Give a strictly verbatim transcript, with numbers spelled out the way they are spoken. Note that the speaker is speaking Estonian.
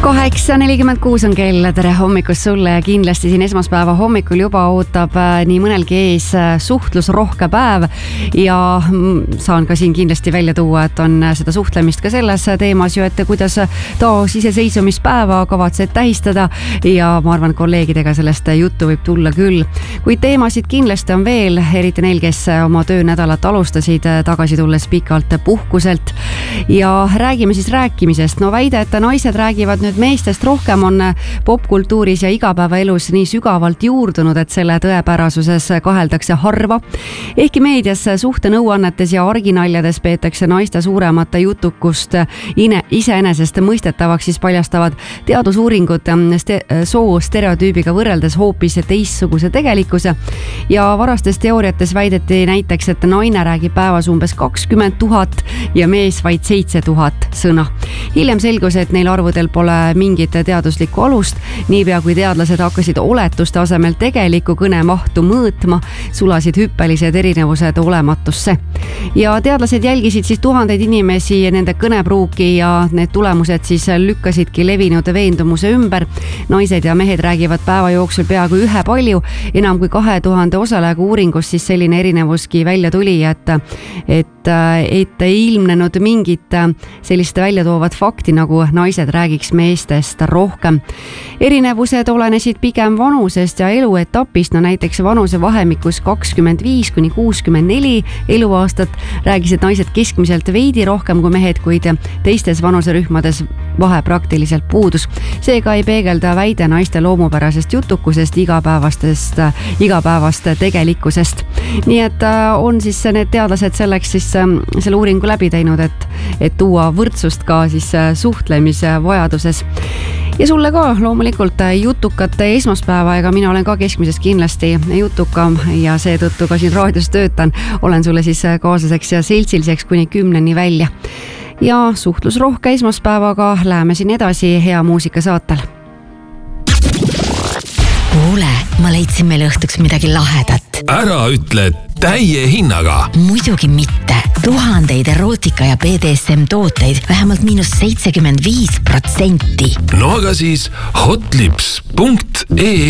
kaheksa nelikümmend kuus on kell, tere hommikust sulle ja kindlasti siin esmaspäeva hommikul juba ootab nii mõnelgi ees suhtlusrohke päev ja saan ka siin kindlasti välja tuua, et on seda suhtlemist ka selles teemas ju, et kuidas taas iseseisvumispäeva kavatsed tähistada ja ma arvan, kolleegidega sellest juttu võib tulla küll. Kuid teemasid kindlasti on veel, eriti neil, kes oma töönädalat alustasid tagasi tulles pikalt puhkuselt ja räägime siis rääkimisest. No väide, et naised räägivad nüüd meestest rohkem on popkultuuris ja igapäevaelus nii sügavalt juurdunud, et selle tõepärasuses kaheldakse harva. Ehkki meedias suhtenõuannetes ja arginaljades peetakse naiste suuremate jutukust iseenesest mõistetavaks, siis paljastavad teadusuuringud soo stereotüübiga võrreldes hoopis teistsuguse tegelikkuse. Ja varastes teooriates väideti näiteks, et naine räägib päevas umbes kakskümmend tuhat ja mees vaid seitse tuhat sõna. Hiljem selgus, et neil arvudel pole mingit teaduslikku alust. Niipea kui teadlased hakkasid oletuste asemel tegeliku kõne mahtu mõõtma, sulasid hüppelised erinevused olematusse. Ja teadlased jälgisid siis tuhandeid inimesi nende kõnepruuki ja need tulemused siis lükkasidki levinud veendumuse ümber. Naised ja mehed räägivad päeva jooksul peaaegu ühe palju, enam kui kahe tuhande osalejaga uuringus siis selline erinevuski välja tuli, et, et, et ei ilmnenud mingit sellist välja toovat fakti, nagu naised räägiks meestest rohkem. Erinevused olenesid pigem vanusest ja eluetapist, no näiteks vanuse vahemikus kakskümmend viis kuni kuuskümmend neli eluaastat räägisid naised keskmiselt veidi rohkem kui mehed, kuid teistes vanuserühmades vahe praktiliselt puudus. Seega ei peegelda väide naiste loomupärasest jutukusest igapäevastest, igapäevast tegelikkusest. Nii et on siis need teadlased selleks siis selle uuringu läbi teinud, et, et tuua võrdsust ka siis suhtlemise vajaduses. Ja sulle ka loomulikult jutukate esmaspäeva, ega mina olen ka keskmisest kindlasti jutukam ja seetõttu ka siin raadios töötan. Olen sulle siis kaaslaseks ja seltsiliseks kuni kümneni välja. Ja suhtlusrohke esmaspäevaga läheme siin edasi hea muusika saatel. Kuule, ma leidsin meile õhtuks midagi lahedat. Ära ütle täie hinnaga. Muidugi mitte. Tuhandeid erootika ja B D S M tooteid vähemalt miinus seitsekümmend viis protsenti. No aga siis hotlips punkt ee